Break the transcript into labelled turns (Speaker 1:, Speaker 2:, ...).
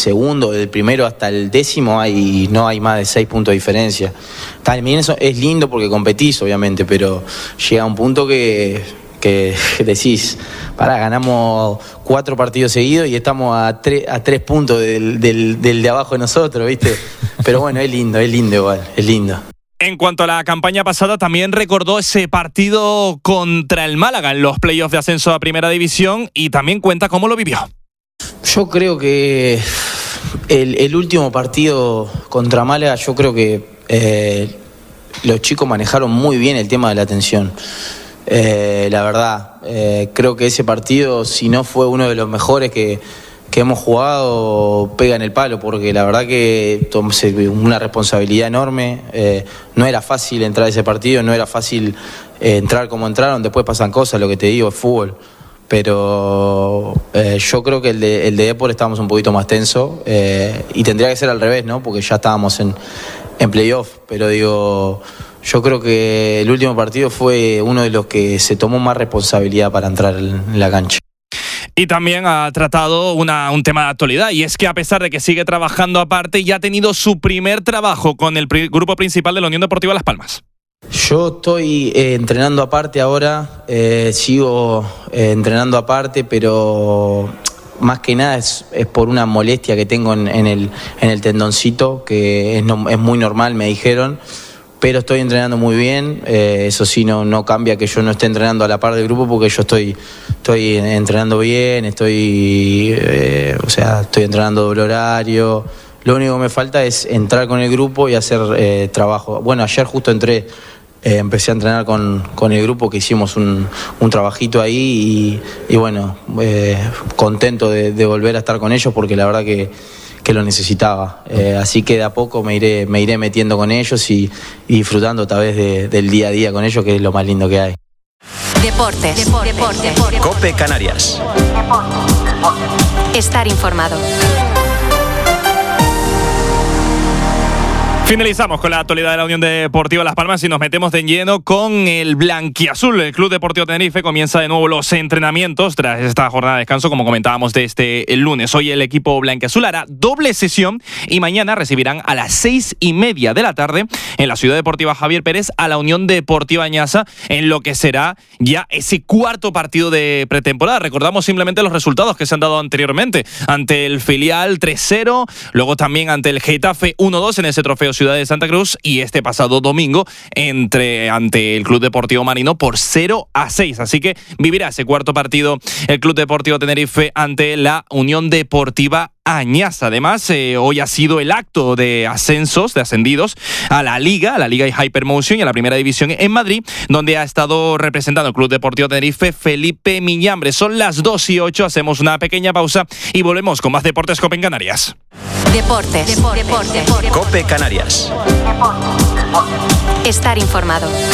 Speaker 1: segundo, del primero hasta el 10º no hay más de 6 puntos de diferencia. También eso es lindo porque competís, obviamente, pero llega un punto que decís, ganamos 4 partidos seguidos y estamos a 3 puntos del de abajo de nosotros, ¿viste? Pero bueno, es lindo igual, es lindo.
Speaker 2: En cuanto a la campaña pasada, también recordó ese partido contra el Málaga en los playoffs de ascenso a Primera División y también cuenta cómo lo vivió.
Speaker 1: Yo creo que el último partido contra Málaga, yo creo que los chicos manejaron muy bien el tema de la tensión. La verdad, creo que ese partido, si no fue uno de los mejores que hemos jugado, pega en el palo, porque la verdad que una responsabilidad enorme. No era fácil entrar a ese partido, no era fácil entrar como entraron. Después pasan cosas, lo que te digo, es fútbol. Pero yo creo que el de Depor estábamos un poquito más tenso, y tendría que ser al revés, ¿no? Porque ya estábamos en playoff. Pero digo, yo creo que el último partido fue uno de los que se tomó más responsabilidad para entrar en la cancha.
Speaker 2: Y también ha tratado un tema de actualidad, y es que a pesar de que sigue trabajando aparte, ya ha tenido su primer trabajo con el grupo principal de la Unión Deportiva Las Palmas.
Speaker 1: Yo estoy entrenando aparte ahora, sigo entrenando aparte, pero más que nada es por una molestia que tengo en el tendoncito, que es muy normal, me dijeron. Pero estoy entrenando muy bien, eso sí no cambia que yo no esté entrenando a la par del grupo, porque yo estoy entrenando bien, estoy entrenando doble horario. Lo único que me falta es entrar con el grupo y hacer trabajo. Bueno, ayer justo empecé a entrenar con el grupo, que hicimos un trabajito ahí y bueno, contento de volver a estar con ellos, porque la verdad que lo necesitaba, así que de a poco me iré metiendo con ellos y disfrutando tal vez del día a día con ellos, que es lo más lindo que hay.
Speaker 3: Deportes.
Speaker 4: COPE Canarias.
Speaker 3: Estar informado.
Speaker 2: Finalizamos con la actualidad de la Unión Deportiva Las Palmas y nos metemos de lleno con el blanquiazul. El Club Deportivo Tenerife comienza de nuevo los entrenamientos tras esta jornada de descanso, como comentábamos, desde el lunes. Hoy el equipo blanquiazul hará doble sesión y mañana recibirán a las 6:30 de la tarde en la Ciudad Deportiva Javier Pérez a la Unión Deportiva Añasa, en lo que será ya ese cuarto partido de pretemporada. Recordamos simplemente los resultados que se han dado anteriormente. Ante el filial 3-0, luego también ante el Getafe 1-2 en ese trofeo Ciudad de Santa Cruz, y este pasado domingo ante el Club Deportivo Marino por 0-6. Así que vivirá ese cuarto partido el Club Deportivo Tenerife ante la Unión Deportiva Añasa. Además, hoy ha sido el acto de ascendidos a la Liga y Hypermotion y a la Primera División en Madrid, donde ha estado representando el Club Deportivo Tenerife Felipe Miñambre. Son las 2:08, hacemos una pequeña pausa y volvemos con más Deportes COPE en Canarias.
Speaker 3: Deportes.
Speaker 4: COPE Canarias.
Speaker 3: Estar informado.